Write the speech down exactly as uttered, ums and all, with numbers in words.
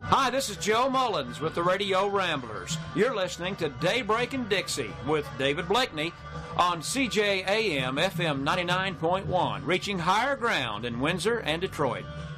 Hi, this is Joe Mullins with the Radio Ramblers. You're listening to Daybreak in Dixie with David Blakeney on C J A M F M ninety-nine point one, reaching higher ground in Windsor and Detroit.